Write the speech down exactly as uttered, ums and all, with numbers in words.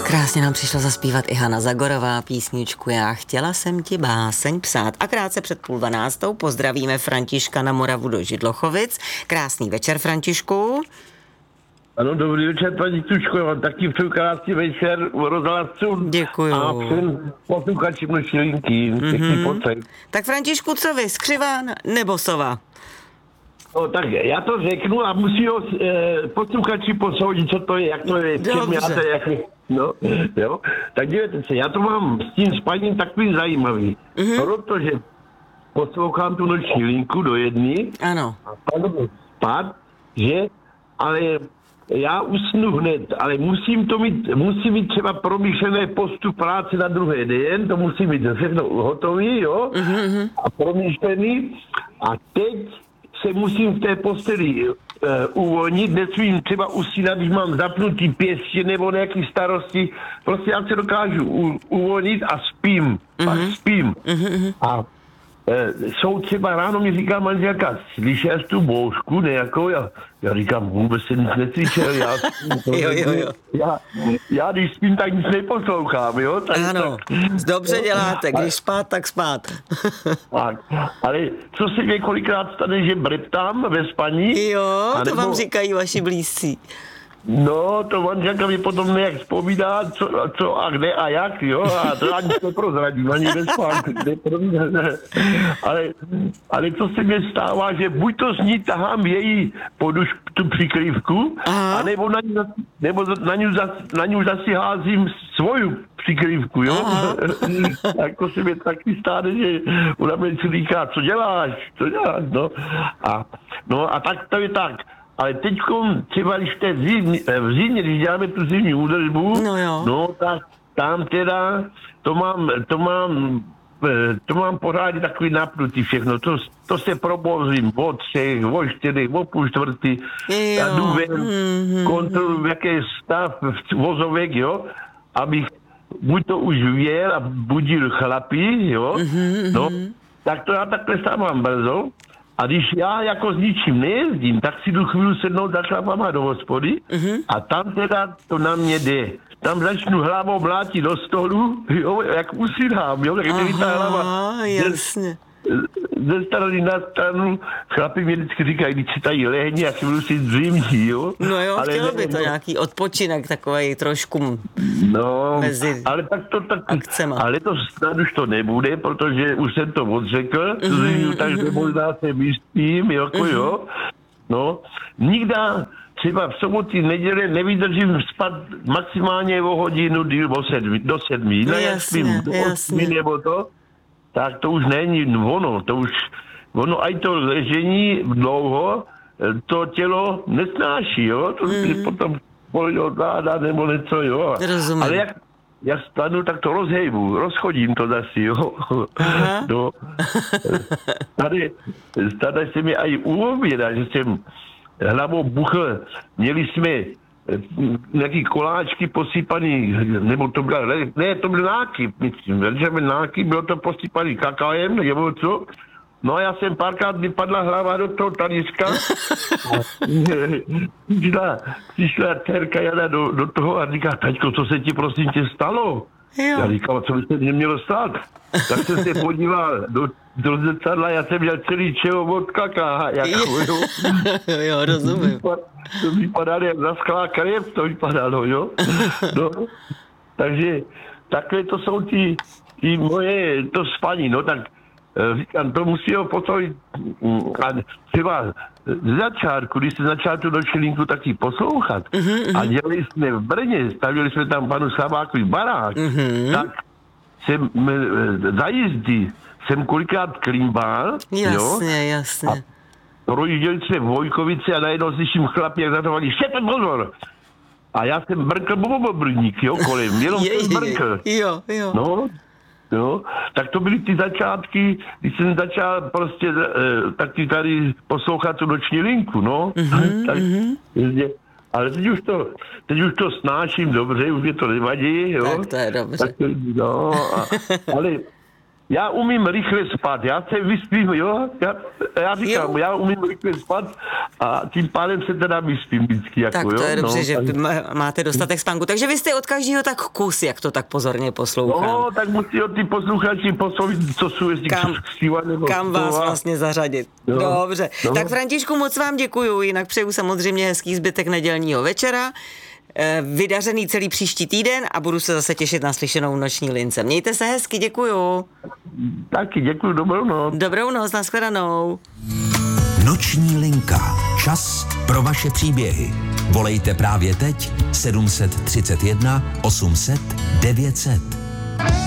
Krásně nám přišla zaspívat i Hana Zagorová písničku Já chtěla jsem ti báseň psát. A krátce před půl dvanáctou pozdravíme Františka na Moravu do Židlochovic. Krásný večer, Františku. Ano, dobrý večer, paní Tuško, já vám taky přeju krásný večer u rozhlasu. Děkuju. A všem posluchačům naší linky. Mm-hmm. Tak Františku, co vy, skřivan nebo sova? No tak já to řeknu a musí ho e, posluchači posoudit, co to je, jak to je, s čím já to je, no, jo. Tak dívejte se, já to mám s tím spaním takový zajímavý, mm-hmm. protože poslouchám tu noční linku do jedny. Ano. A panu spát, že, ale já usnu hned, ale musím to mít, musím mít třeba promyšlené postup práce na druhý den, to musím mít všechno hotový, jo, mm-hmm. a promyšlený. A teď se musím v té posteli uh, uvolnit, nesmím třeba usínat, když mám zapnutý pěstě nebo nějaký starosti, prostě já se dokážu u, uvolnit a spím, mm-hmm. a spím. Mm-hmm. A jsou třeba ráno mi říká manželka, slyšel jsi tu bouřku nějakou? Já, já říkám, vůbec jsem nic neslyšel. Já, jo, jo, jo. Já, já když spím, tak nic neposlouchám, jo? Tak, ano, tak, dobře děláte, když spát, tak spát. Tak, ale co se mě kolikrát stane, že breptám ve spaní? Jo, anebo, to vám říkají vaši blízcí. No, to manželka mi potom nějak vzpomíná, co, co a kde a jak, jo, a to ani neprozradím, ani ve spánku, ale, ale co se mi stává, že buď to s ní tahám její poduš, tu přikrývku, anebo na ní, nebo na ní, na ní zasi házím svoju přikrývku, jo. Jako se mi taky stane, že ona mi říká, co děláš, co děláš, no. A, no a tak to je tak. Ale teďkom, třeba když v té zimní, v zimě, když děláme tu zimní údržbu, no, jo. no tak tam teda, to mám, to mám, to mám pořádně takový napnutý všechno. To, to se probozím od třech, od čtyřech, od půl čtvrtý, a jdu ven, mm-hmm. kontroluji, jaký je stav vozovek, jo, abych buď to už věl a budil chlapí, jo, mm-hmm. no, tak to já takhle sám mám brzo. A když já jako s ničím nejezdím, tak si jdu chvíli sednout za chlapama do hospody uh-huh. a tam teda to na mě jde. Tam začnu hlavou mlátit do stolu, jo, jak usínám, jo, tak je mi ta hlava. Jasně. Ze strany na stranu, chlapi mi vždycky říkají, když si tady lehni a chvíli si zimní, jo. No jo, ale chtělo by to no, nějaký odpočinek takovej trošku no, mezi ale tak to tak, akcema. Ale to snad už to nebude, protože už jsem to odřekl, mm-hmm. takže možná se vyspím, jako mm-hmm. jo. No, nikdy třeba v soboty, neděle nevydržím spát maximálně o hodinu díl do sedmi. Do sedmi. No, jak spím do osmi nebo to, tak to už není ono, to už, ono aj to ležení dlouho, to tělo nesnáší, jo, to mm. potom bolí od záda nebo něco, jo. Rozumím. Ale jak, jak stanu, tak to rozhejbu, rozchodím to zasi, jo. Aha. No. Tady, tady se mi aj uvědá, že jsem hlavou buchl, měli jsme nějaký koláčky posypaný, nebo to byla, ne, to byl nákyp, myslím, že byl nákyp, bylo to posypaný kakaem, nebo co. No a já jsem párkrát vypadla hlava do toho talířka. přišla, přišla dcerka Jana do, do toho a říká, taťko, co se ti prosím tě stalo? Jo. Já říkám, co by se mě mělo stát? Tak jsem se podíval do, do zrcadla, já jsem měl celý čelo od kaká. Jako, jo. jo, rozumím. To vypadalo jak zaschlá krev, to vypadalo, jo. No, takže takhle to jsou ty, ty moje, to spaní, no tak říkám, to musí ho potom a třeba z začátku, když se začal tu noční linku taky poslouchat uh-huh, uh-huh. a dělali jsme v Brně, stavili jsme tam panu Sabákovi barák, uh-huh. tak jsem za jízdy jsem kolikrát klimbal, jasně, jo, jasně. A projížděli jsme v Vojkovici a najednou slyším chlapi, jak zatovali, štěte pozor! A já jsem brnkl bobobrník, jo, kolem, jenom je, jsem brnkl. Jo, jo. No, jo, tak to byly ty začátky, když jsem začal prostě e, taky tady poslouchat tu noční linku, no. Mm-hmm, tak, mm-hmm. Ale teď už, to, teď už to snáším dobře, už mě to nevadí, jo. Tak to je dobře. Tak to, no, a, ale já umím rychle spát, já se vyspím, jo, já, já říkám, jo. já umím rychle spát a tím pádem se teda vyspím vždycky. Jako, tak to jo? je dobře, no, že tak... máte dostatek spánku, takže vy jste od každého tak kus, jak to tak pozorně poslouchám. No, tak musí od ty posluchači poslouchat, co jsou jestli kam, kam vás vlastně zařadit. Jo. Dobře, no. Tak Františku, moc vám děkuju, jinak přeju samozřejmě hezký zbytek nedělního večera. Vydařený celý příští týden a budu se zase těšit na slyšenou noční lince. Mějte se hezky, děkuju. Taky děkuju, dobrou noc. Dobrou noc, nashledanou. Noční linka. Čas pro vaše příběhy. Volejte právě teď sedm set třicet jedna osm set devět set.